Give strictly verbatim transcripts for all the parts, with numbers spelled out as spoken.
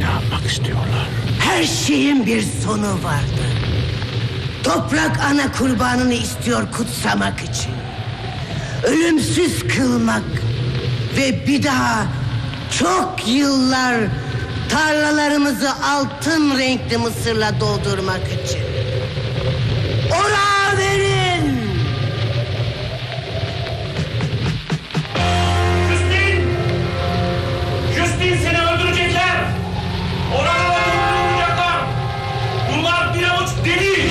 yapmak istiyorlar? Her şeyin bir sonu vardı. Toprak ana kurbanını istiyor kutsamak için. Ölümsüz kılmak ve bir daha çok yıllar tarlalarımızı altın renkli mısırla doldurmak için. Orağı verin! Justin! Justin, seni öldürecekler! Orağı öldürecekler! Bunlar bir avuç deli!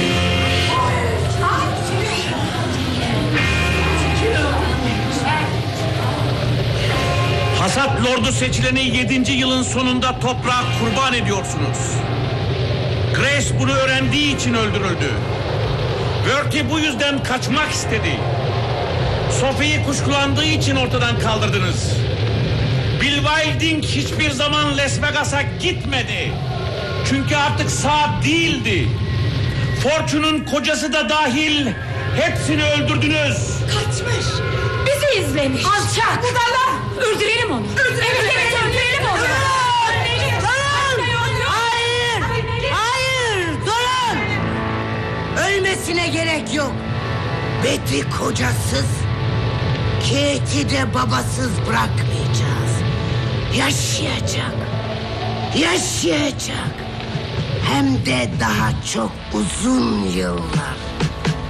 Hasat Lordu seçileni yedinci yılın sonunda toprağa kurban ediyorsunuz. Grace bunu öğrendiği için öldürüldü. Bertie bu yüzden kaçmak istedi. Sophie'yi kuşkulandığı için ortadan kaldırdınız. Bill Wilding hiçbir zaman Las Vegas'a gitmedi. Çünkü artık sağ değildi. Fortune'un kocası da dahil hepsini öldürdünüz. Kaçmış. Bizi izlemiş. Alçak! Budala! Öldürelim onu. Öldürelim. Evet evet öldürelim onu. Durun! Durun! Hayır! Hayır! Durun! Ölmesine gerek yok. Betty kocasız, Kate'i de babasız bırakmayacağız. Yaşayacak. Yaşayacak. Hem de daha çok uzun yıllar.